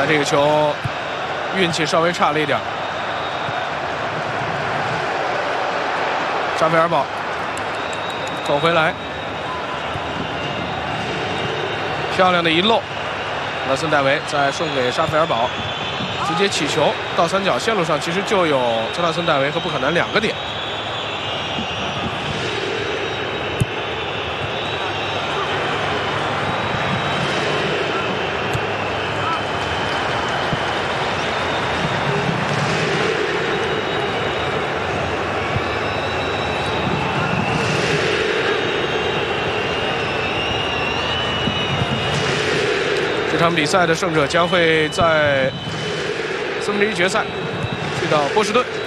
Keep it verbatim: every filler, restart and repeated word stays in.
才这个球运气稍微差了一点。沙菲尔堡走回来，漂亮的一漏，拉森戴维再送给沙菲尔堡，直接起球到三角线路上，其实就有特纳森戴维和布坎南两个点。这场比赛的胜者将会在四分之一决赛去到波士顿。